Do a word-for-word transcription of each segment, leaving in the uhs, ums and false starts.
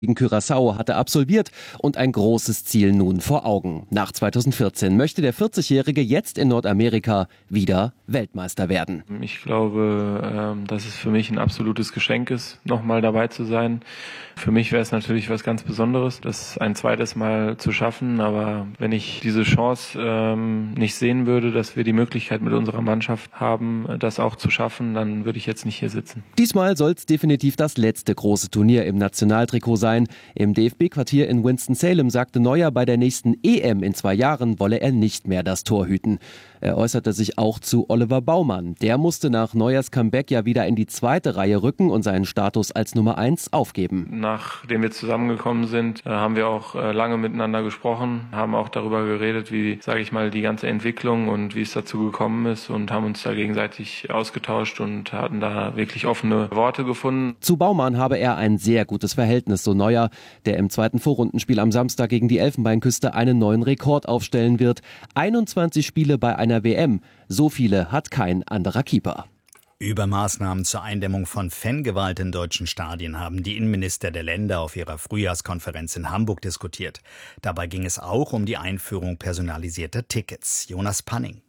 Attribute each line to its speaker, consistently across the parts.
Speaker 1: gegen Curaçao hatte absolviert und ein großes Ziel nun vor Augen. Nach zweitausendvierzehn möchte der vierzigjährige jetzt in Nordamerika wieder Weltmeister werden.
Speaker 2: Ich glaube, dass es für mich ein absolutes Geschenk ist, nochmal dabei zu sein. Für mich wäre es natürlich was ganz Besonderes, das ein zweites Mal zu schaffen. Aber wenn ich diese Chance ähm, nicht sehen würde, dass wir die Möglichkeit mit unserer Mannschaft haben, das auch zu schaffen, dann würde ich jetzt nicht hier sitzen.
Speaker 1: Diesmal soll es definitiv das letzte große Turnier im Nationaltrikot sein. Im D F B-Quartier in Winston-Salem sagte Neuer, bei der nächsten E M in zwei Jahren wolle er nicht mehr das Tor hüten. Er äußerte sich auch zu Oliver Baumann. Der musste nach Neuers Comeback ja wieder in die zweite Reihe rücken und seinen Status als Nummer eins aufgeben.
Speaker 2: Nachdem wir zusammengekommen sind, haben wir auch lange miteinander gesprochen, haben auch darüber geredet, wie, sage ich mal, die ganze Entwicklung und wie es dazu gekommen ist und haben uns da gegenseitig ausgetauscht und hatten da wirklich offene Worte gefunden.
Speaker 1: Zu Baumann habe er ein sehr gutes Verhältnis, so Neuer, der im zweiten Vorrundenspiel am Samstag gegen die Elfenbeinküste einen neuen Rekord aufstellen wird. einundzwanzig Spiele bei einer W M. So viele hat kein anderer Keeper.
Speaker 3: Über Maßnahmen zur Eindämmung von Fangewalt in deutschen Stadien haben die Innenminister der Länder auf ihrer Frühjahrskonferenz in Hamburg diskutiert. Dabei ging es auch um die Einführung personalisierter Tickets. Jonas Panning.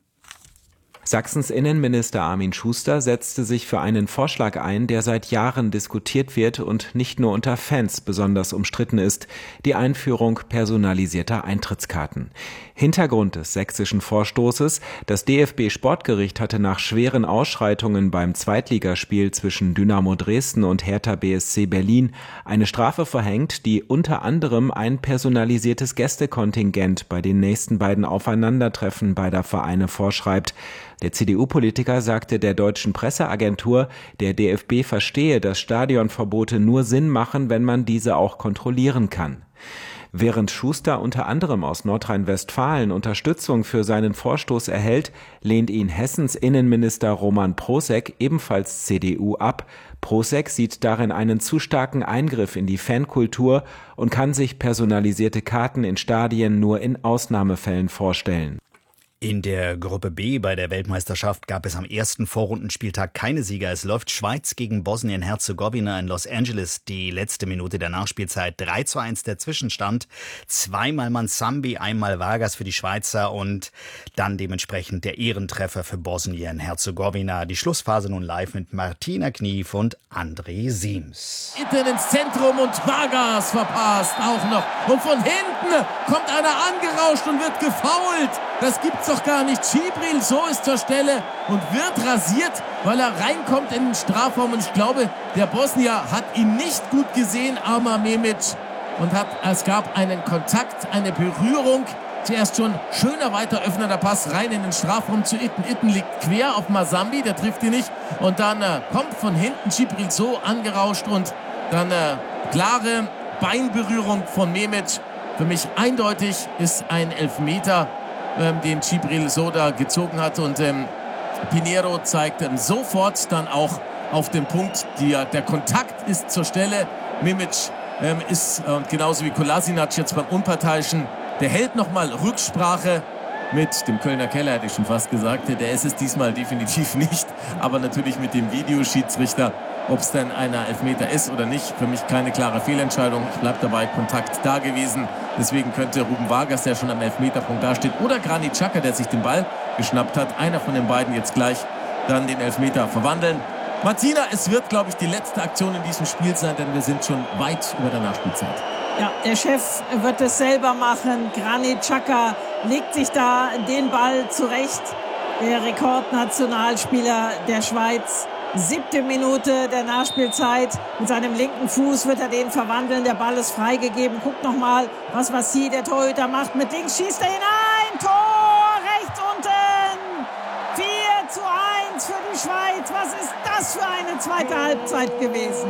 Speaker 4: Sachsens Innenminister Armin Schuster setzte sich für einen Vorschlag ein, der seit Jahren diskutiert wird und nicht nur unter Fans besonders umstritten ist: die Einführung personalisierter Eintrittskarten. Hintergrund des sächsischen Vorstoßes: Das D F B-Sportgericht hatte nach schweren Ausschreitungen beim Zweitligaspiel zwischen Dynamo Dresden und Hertha B S C Berlin eine Strafe verhängt, die unter anderem ein personalisiertes Gästekontingent bei den nächsten beiden Aufeinandertreffen beider Vereine vorschreibt. Der C D U-Politiker sagte der deutschen Presseagentur, der D F B verstehe, dass Stadionverbote nur Sinn machen, wenn man diese auch kontrollieren kann. Während Schuster unter anderem aus Nordrhein-Westfalen Unterstützung für seinen Vorstoß erhält, lehnt ihn Hessens Innenminister Roman Prošek, ebenfalls C D U, ab. Prošek sieht darin einen zu starken Eingriff in die Fankultur und kann sich personalisierte Karten in Stadien nur in Ausnahmefällen vorstellen.
Speaker 3: In der Gruppe B bei der Weltmeisterschaft gab es am ersten Vorrundenspieltag keine Sieger. Es läuft Schweiz gegen Bosnien-Herzegowina in Los Angeles. Die letzte Minute der Nachspielzeit, drei zu eins der Zwischenstand. Zweimal Mansambi, einmal Vargas für die Schweizer und dann dementsprechend der Ehrentreffer für Bosnien-Herzegowina. Die Schlussphase nun live mit Martina Knief und André Siems.
Speaker 5: Hinten ins Zentrum und Vargas verpasst auch noch. Und von hinten kommt einer angerauscht und wird gefoult. Das gibt's doch gar nicht. Djibril So ist zur Stelle und wird rasiert, weil er reinkommt in den Strafraum. Und ich glaube, der Bosnier hat ihn nicht gut gesehen, Arma Memic. Und hat, es gab einen Kontakt, eine Berührung. Zuerst schon schöner weiter öffnender Pass rein in den Strafraum zu Itten. Itten liegt quer auf Mansambi, der trifft ihn nicht. Und dann äh, kommt von hinten Djibril So angerauscht und dann äh, klare Beinberührung von Memic. Für mich eindeutig ist ein Elfmeter, ähm, den Djibril So da gezogen hat. Und ähm, Pinheiro zeigt ähm, sofort dann auch auf den Punkt, die, der Kontakt ist zur Stelle. Mimic ähm, ist, äh, genauso wie Kolasinac jetzt beim Unparteiischen, der hält nochmal Rücksprache mit dem Kölner Keller, hätte ich schon fast gesagt. Der ist es diesmal definitiv nicht, aber natürlich mit dem Videoschiedsrichter. Ob es denn einer Elfmeter ist oder nicht, für mich keine klare Fehlentscheidung. Ich bleibe dabei, Kontakt da gewesen. Deswegen könnte Ruben Vargas, der schon am Elfmeterpunkt dasteht, oder Granit Xhaka, der sich den Ball geschnappt hat, einer von den beiden jetzt gleich dann den Elfmeter verwandeln. Martina, es wird, glaube ich, die letzte Aktion in diesem Spiel sein, denn wir sind schon weit über der Nachspielzeit.
Speaker 6: Ja, der Chef wird es selber machen. Granit Xhaka legt sich da den Ball zurecht. Der Rekordnationalspieler der Schweiz. Siebte Minute der Nachspielzeit. Mit seinem linken Fuß wird er den verwandeln. Der Ball ist freigegeben. Guckt nochmal, was Vassi, der Torhüter, macht. Mit links schießt er hinein. Tor rechts unten. vier zu eins für die Schweiz. Was ist das für eine zweite Halbzeit gewesen?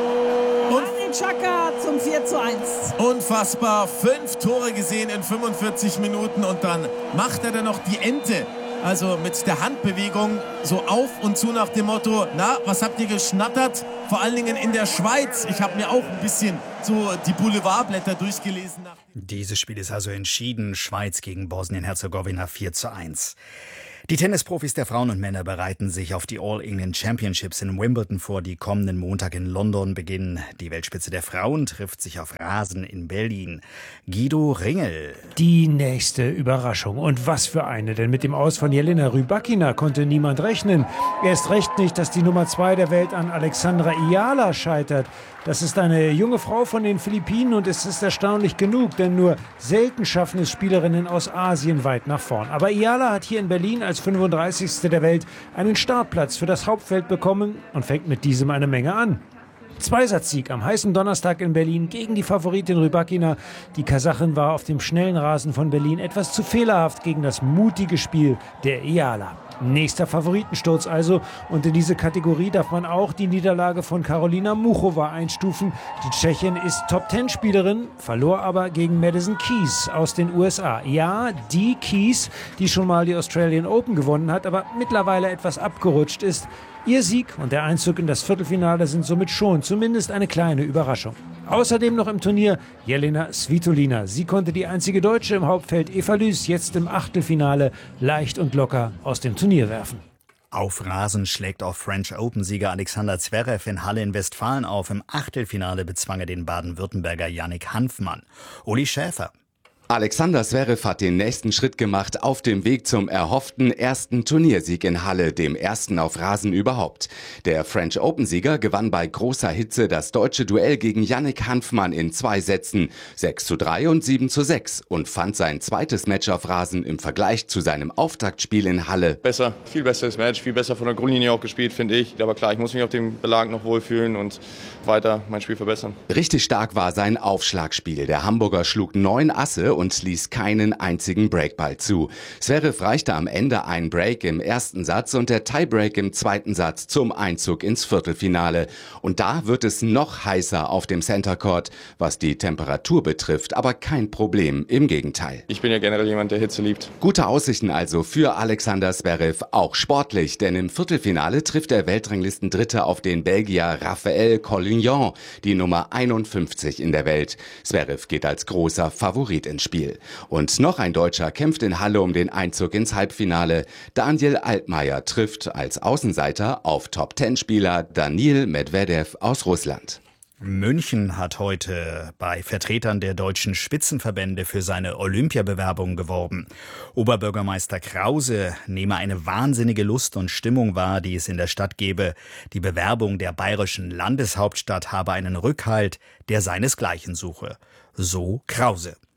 Speaker 6: Und Xhaka zum vier zu eins.
Speaker 5: Unfassbar. Fünf Tore gesehen in fünfundvierzig Minuten. Und dann macht er dann noch die Ente. Also mit der Handbewegung so auf und zu nach dem Motto, na, was habt ihr geschnattert? Vor allen Dingen in der Schweiz. Ich habe mir auch ein bisschen so die Boulevardblätter durchgelesen.
Speaker 3: Dieses Spiel ist also entschieden. Schweiz gegen Bosnien-Herzegowina vier zu eins. Die Tennisprofis der Frauen und Männer bereiten sich auf die All England Championships in Wimbledon vor, die kommenden Montag in London beginnen. Die Weltspitze der Frauen trifft sich auf Rasen in Berlin. Guido Ringel.
Speaker 7: Die nächste Überraschung. Und was für eine, denn mit dem Aus von Jelena Rybakina konnte niemand rechnen. Erst recht nicht, dass die Nummer zwei der Welt an Alexandra Ayala scheitert. Das ist eine junge Frau von den Philippinen und es ist erstaunlich genug, denn nur selten schaffen es Spielerinnen aus Asien weit nach vorn. Aber Ayala hat hier in Berlin als fünfunddreißigste der Welt einen Startplatz für das Hauptfeld bekommen und fängt mit diesem eine Menge an. Zweisatzsieg am heißen Donnerstag in Berlin gegen die Favoritin Rybakina. Die Kasachin war auf dem schnellen Rasen von Berlin etwas zu fehlerhaft gegen das mutige Spiel der Ayala. Nächster Favoritensturz also. Und in diese Kategorie darf man auch die Niederlage von Karolina Muchova einstufen. Die Tschechin ist Top-Ten-Spielerin, verlor aber gegen Madison Keys aus den U S A. Ja, die Keys, die schon mal die Australian Open gewonnen hat, aber mittlerweile etwas abgerutscht ist. Ihr Sieg und der Einzug in das Viertelfinale sind somit schon zumindest eine kleine Überraschung. Außerdem noch im Turnier Jelena Svitolina. Sie konnte die einzige Deutsche im Hauptfeld, Eva Lüß, jetzt im Achtelfinale leicht und locker aus dem Turnier werfen.
Speaker 3: Auf Rasen schlägt auch French Open-Sieger Alexander Zverev in Halle in Westfalen auf. Im Achtelfinale bezwang er den Baden-Württemberger Yannick Hanfmann. Uli Schäfer.
Speaker 8: Alexander Zverev hat den nächsten Schritt gemacht auf dem Weg zum erhofften ersten Turniersieg in Halle, dem ersten auf Rasen überhaupt. Der French Open-Sieger gewann bei großer Hitze das deutsche Duell gegen Yannick Hanfmann in zwei Sätzen, sechs zu drei und sieben zu sechs, und fand sein zweites Match auf Rasen im Vergleich zu seinem Auftaktspiel in Halle.
Speaker 9: Besser, viel besseres Match, viel besser von der Grundlinie auch gespielt, finde ich. Aber klar, ich muss mich auf dem Belag noch wohlfühlen und weiter mein Spiel verbessern.
Speaker 8: Richtig stark war sein Aufschlagspiel. Der Hamburger schlug neun Asse und ließ keinen einzigen Breakball zu. Zverev reichte am Ende ein Break im ersten Satz und der Tiebreak im zweiten Satz zum Einzug ins Viertelfinale. Und da wird es noch heißer auf dem Center Court, was die Temperatur betrifft, aber kein Problem, im Gegenteil.
Speaker 9: Ich bin ja generell jemand, der Hitze liebt.
Speaker 8: Gute Aussichten also für Alexander Zverev, auch sportlich, denn im Viertelfinale trifft der Weltranglistendritte auf den Belgier Raphael Collignon, die Nummer einundfünfzig in der Welt. Zverev geht als großer Favorit ins Spiel. Und noch ein Deutscher kämpft in Halle um den Einzug ins Halbfinale. Daniel Altmaier trifft als Außenseiter auf Top-Ten-Spieler Daniil Medvedev aus Russland.
Speaker 3: München hat heute bei Vertretern der deutschen Spitzenverbände für seine Olympiabewerbung geworben. Oberbürgermeister Krause nehme eine wahnsinnige Lust und Stimmung wahr, die es in der Stadt gebe. Die Bewerbung der bayerischen Landeshauptstadt habe einen Rückhalt, der seinesgleichen suche. So Krause.